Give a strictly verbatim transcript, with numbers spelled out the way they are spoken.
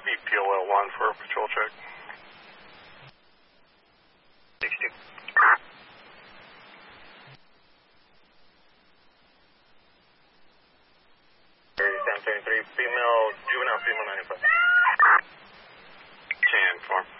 E P O L one for a patrol check. sixty. thirty-seven thirty-three, female, juvenile female ninety-five. ten four.